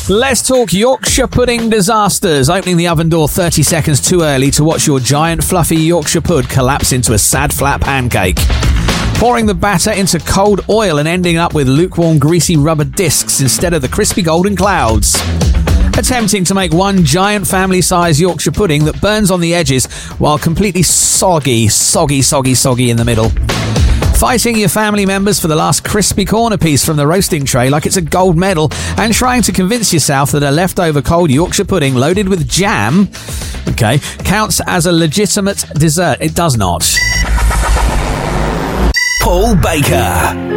Let's talk Yorkshire pudding disasters. Opening the oven door 30 seconds too early to watch your giant fluffy Yorkshire pud collapse into a sad flat pancake. Pouring the batter into cold oil and ending up with lukewarm greasy rubber discs instead of the crispy golden clouds. Attempting to make one giant family-sized Yorkshire pudding that burns on the edges while completely soggy in the middle. Fighting your family members for the last crispy corner piece from the roasting tray like it's a gold medal, and trying to convince yourself that a leftover cold Yorkshire pudding loaded with jam, counts as a legitimate dessert. It does not. Paul Baker.